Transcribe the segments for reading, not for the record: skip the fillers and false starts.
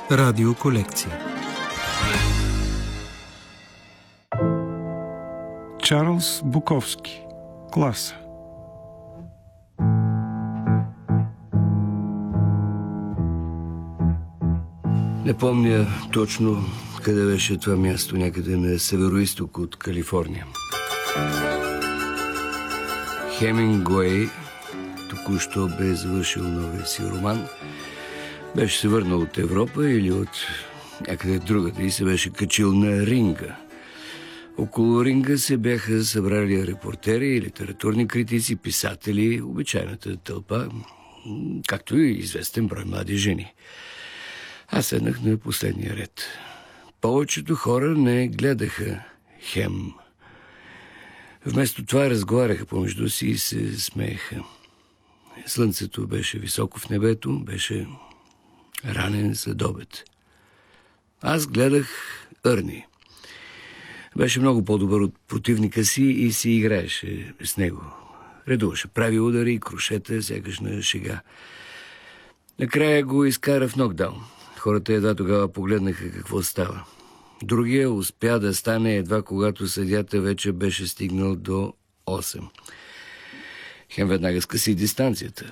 Радиоколекция. Чарлз Буковски. Класа. Не помня точно къде беше това място, някъде на североизток от Калифорния. Хемингуей току-що бе завършил новия си роман. Беше се върнал от Европа или от някъде другаде и се беше качил на ринга. Около ринга се бяха събрали репортери, литературни критици, писатели, обичайната тълпа, както и известен брой млади жени. Аз седнах на последния ред. Повечето хора не гледаха Хем. Вместо това разговаряха помежду си и се смееха. Слънцето беше високо в небето, беше ранен следобед. Аз гледах Ерни. Беше много по-добър от противника си и си играеше с него. Редуваше прави удари, крушета, сякаш на шега. Накрая го изкара в нокдаун. Хората едва тогава погледнаха какво става. Другия успя да стане едва когато съдията вече беше стигнал до 8. Хем веднага скъси дистанцията.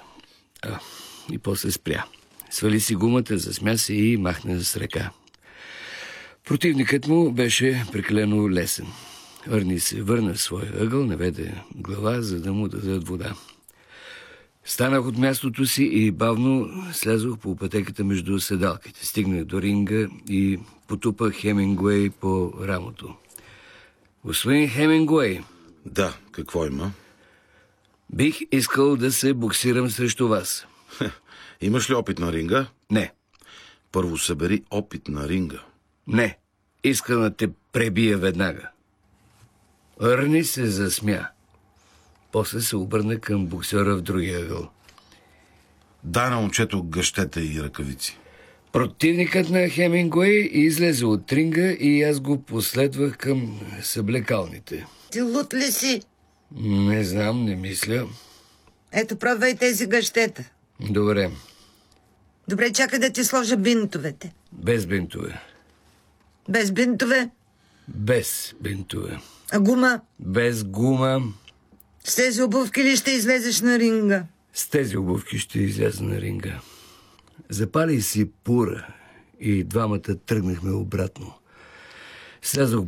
И после спря. Свали си гумата, засмя се и махна с ръка. Противникът му беше прекалено лесен. Ерни се върна в своя ъгъл, наведе глава, за да му дадат вода. Станах от мястото си и бавно слязох по пътеката между седалките. Стигнах до ринга и потупах Хемингуей по рамото. Господин Хемингуей. Да, какво има? Бих искал да се боксирам срещу вас. Имаш ли опит на ринга? Не. Първо събери опит на ринга. Не. Искам да те пребия веднага. Ерни се засмя. После се обърна към боксера в другия ъгъл. Дай на момчето гъщета и ръкавици. Противникът на Хемингуей излезе от ринга и аз го последвах към съблекалните. Ти луд ли си? Не знам, не мисля. Ето, пробвай тези гъщета. Добре. Добре, чакай да ти сложа бинтовете. Без бинтове. Без бинтове? Без бинтове. А гума? Без гума. С тези обувки ли ще излезеш на ринга? С тези обувки ще изляза на ринга. Запали си пура и двамата тръгнахме обратно. Слязох